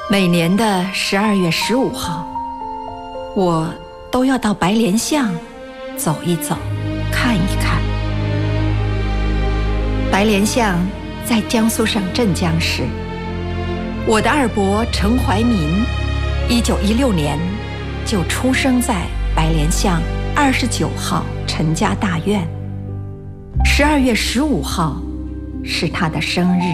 每年的12月15号，我都要到白莲巷走一走，看一看。白莲巷在江苏省镇江市。我的二伯陈怀民，1916年就出生在白莲巷29号陈家大院。12月15号是他的生日。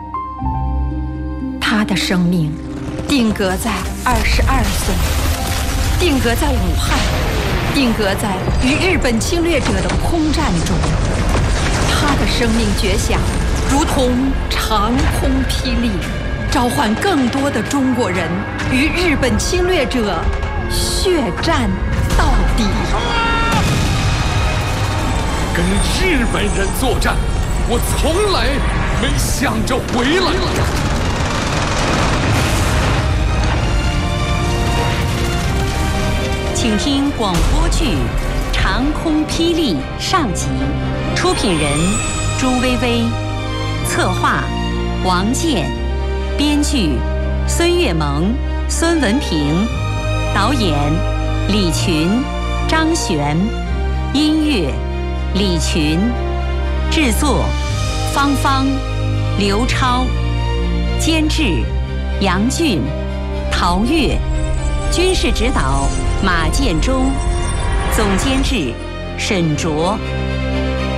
他的生命定格在22岁，定格在武汉，定格在与日本侵略者的空战中。他的生命绝响，如同长空霹雳，召唤更多的中国人与日本侵略者血战到底。 跟日本人作战，我从来没想着回来。 请听广播剧《长空霹雳》上集，出品人朱薇薇，策划王健，编剧孙月萌、孙文平，导演李群、张璇，音乐李群，制作芳芳、刘超，监制杨俊、陶越，军事指导马建中，总监制沈卓。